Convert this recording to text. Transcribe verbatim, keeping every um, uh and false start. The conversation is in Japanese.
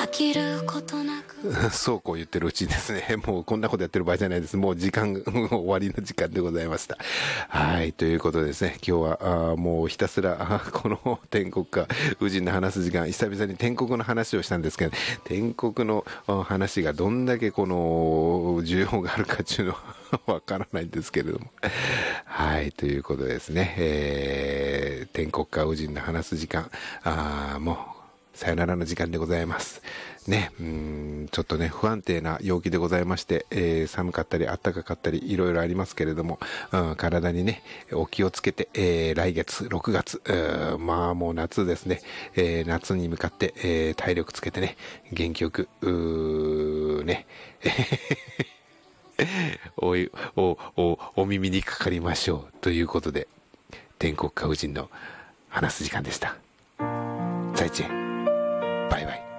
飽きることなくそうこう言ってるうちにですね、もうこんなことやってる場合じゃないです。もう時間、終わりの時間でございました。はい、ということでですね、今日はあもうひたすらあこの天国か宇治の話す時間、久々に天国の話をしたんですけど、天国の話がどんだけこの需要があるかっていうのはわからないんですけれども。はい、ということでですね、えー、天国か宇治の話す時間、あもう、さよならの時間でございます。ね、うーん、ちょっとね、不安定な陽気でございまして、えー、寒かったり暖かかったりいろいろありますけれども、うん、体にね、お気をつけて、えー、来月、ろくがつ、まあもう夏ですね、えー、夏に向かって、えー、体力つけてね、元気よく、うーね、おい、お、お、お耳にかかりましょう。ということで、天国か宇治の話す時間でした。再见。バイバイ。